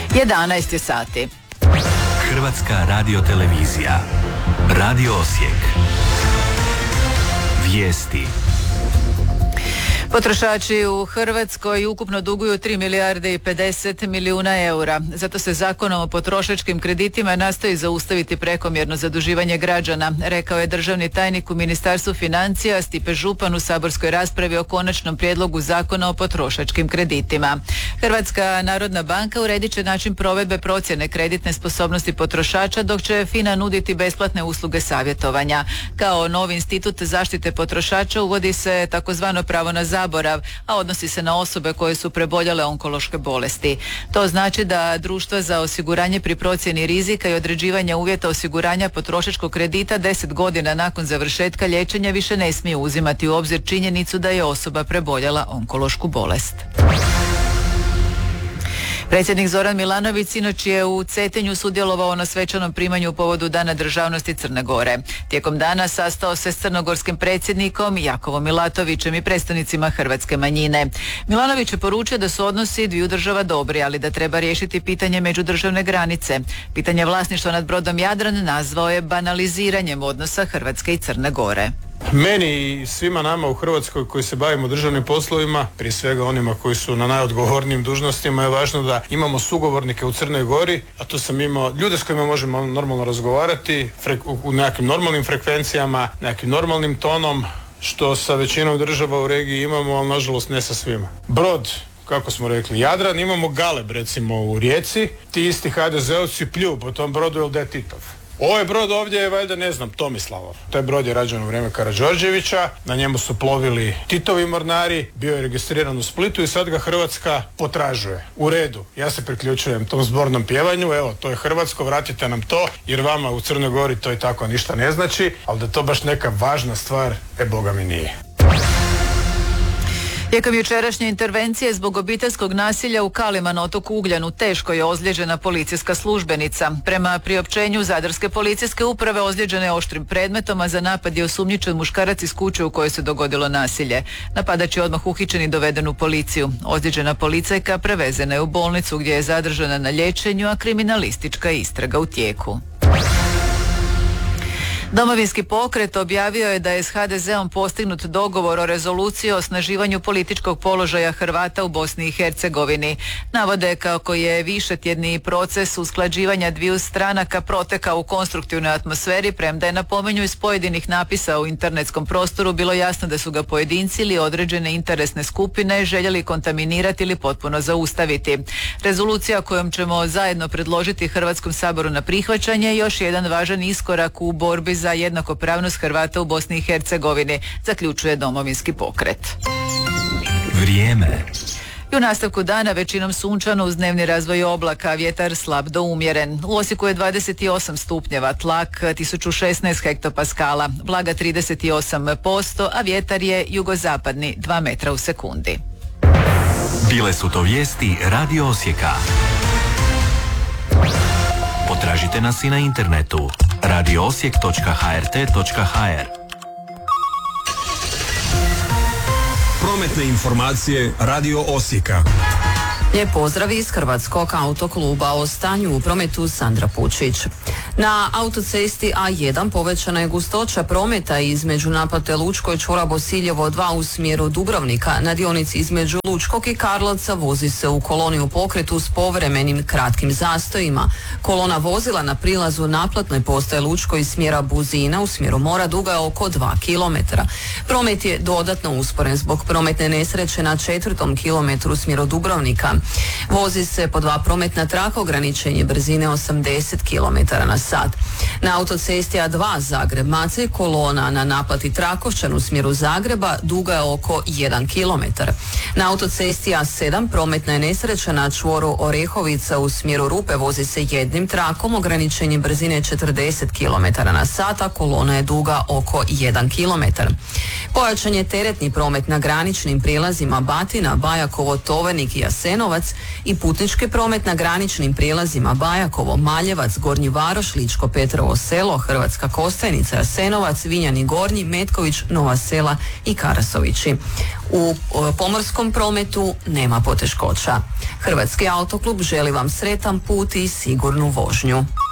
11 je sati. Hrvatska radiotelevizija. Radio Osijek. Vijesti. Potrošači u Hrvatskoj ukupno duguju 3 milijarde i 50 milijuna eura. Zato se Zakonom o potrošačkim kreditima nastoji zaustaviti prekomjerno zaduživanje građana, rekao je državni tajnik u Ministarstvu financija Stipe Župan u saborskoj raspravi o konačnom prijedlogu Zakona o potrošačkim kreditima. Hrvatska narodna banka uredit će način provedbe procjene kreditne sposobnosti potrošača, dok će FINA nuditi besplatne usluge savjetovanja. Kao novi institut zaštite potrošača uvodi se takozvano pravo na zaborav, a odnosi se na osobe koje su preboljele onkološke bolesti. To znači da društva za osiguranje pri procjeni rizika i određivanja uvjeta osiguranja potrošačkog kredita 10 godina nakon završetka liječenja više ne smiju uzimati u obzir činjenicu da je osoba preboljela onkološku bolest. Predsjednik Zoran Milanović sinoć je u Cetinju sudjelovao na svečanom primanju u povodu Dana državnosti Crne Gore. Tijekom dana sastao se s crnogorskim predsjednikom Jakovom Milatovićem i predstavnicima hrvatske manjine. Milanović je poručio da su odnosi dviju država dobri, ali da treba riješiti pitanje međudržavne granice. Pitanje vlasništva nad brodom Jadran nazvao je banaliziranjem odnosa Hrvatske i Crne Gore. Meni i svima nama u Hrvatskoj koji se bavimo državnim poslovima, prije svega onima koji su na najodgovornijim dužnostima, je važno da imamo sugovornike u Crnoj Gori, a tu sam imao ljude s kojima možemo normalno razgovarati u nekakvim normalnim frekvencijama, nekakvim normalnim tonom, što sa većinom država u regiji imamo, ali nažalost ne sa svima. Brod, kako smo rekli, Jadran, imamo Galeb recimo u Rijeci, ti isti HDZ-ovci pljuju po tom brodu jer da je Titov. Ovaj brod ovdje je valjda, ne znam, Tomislavov. Taj brod je rađen u vrijeme Karađorđevića, na njemu su plovili Titovi mornari, bio je registriran u Splitu i sad ga Hrvatska potražuje. U redu, ja se priključujem tom zbornom pjevanju, evo, to je hrvatsko, vratite nam to, jer vama u Crnoj Gori to i tako ništa ne znači, ali da je to baš neka važna stvar, boga mi nije. Tijekom jučerašnje intervencije zbog obiteljskog nasilja u Kaliman, otoku Ugljanu, teško je ozlijeđena policijska službenica. Prema priopćenju Zadarske policijske uprave ozlijeđena je oštrim predmetom, a za napad je osumnjičen muškarac iz kuće u kojoj se dogodilo nasilje. Napadač je odmah uhićen i doveden u policiju. Ozlijeđena policajka prevezena je u bolnicu gdje je zadržana na liječenju, a kriminalistička istraga u tijeku. Domovinski pokret objavio je da je s HDZ-om postignut dogovor o rezoluciji o osnaživanju političkog položaja Hrvata u Bosni i Hercegovini. Navode kako je višetjedni proces usklađivanja dviju stranaka protekao u konstruktivnoj atmosferi, premda je, napominju, iz pojedinih napisa u internetskom prostoru bilo jasno da su ga pojedinci ili određene interesne skupine željeli kontaminirati ili potpuno zaustaviti. Rezolucija kojom ćemo zajedno predložiti Hrvatskom saboru na prihvaćanje je još jedan važan iskorak u borbi za jednakopravnost Hrvata u Bosni i Hercegovini, zaključuje Domovinski pokret. Vrijeme. I u nastavku dana većinom sunčano uz dnevni razvoj oblaka, vjetar slab do umjeren. U Osijeku je 28 stupnjeva, tlak 1016 hektopaskala, vlaga 38%, a vjetar je jugozapadni 2 metra u sekundi. Bile su to vijesti Radio Osijeka. Potražite nas i na internetu radioosijek.hrt.hr. Prometne informacije Radio Osijeka. Lijep pozdrav iz Hrvatskog autokluba. O stanju u prometu Sandra Pučić. Na autocesti A1 povećana je gustoća prometa između naplate Lučko i čvora Bosiljevo 2 u smjeru Dubrovnika. Na dionici između Lučkog i Karlovca vozi se u koloni u pokretu s povremenim kratkim zastojima. Kolona vozila na prilazu naplatnoj postaje Lučko iz smjera Buzina u smjeru mora duga je oko 2 km. Promet je dodatno usporen zbog prometne nesreće na 4. kilometru u smjeru Dubrovnika. Vozi se po 2 prometna traka, ograničenje brzine 80 km na sat. Na autocesti A2 Zagreb-Macelj kolona na naplati Trakovčan u smjeru Zagreba duga je oko 1 km. Na autocesti A7 prometna je nesreća na čvoru Orehovica u smjeru Rupe, vozi se jednim trakom, ograničenje brzine 40 km na sat, a kolona je duga oko 1 km. Pojačan je teretni promet na graničnim prijelazima Batina, Bajakovo, Tovenik i Jasenovac, Jasenovac i putnički promet na graničnim prijelazima Bajakovo, Maljevac, Gornji Varoš, Ličko Petrovo Selo, Hrvatska Kostajnica, Jasenovac, Vinjani Gornji, Metković, Nova Sela i Karasovići. U pomorskom prometu nema poteškoća. Hrvatski autoklub želi vam sretan put i sigurnu vožnju.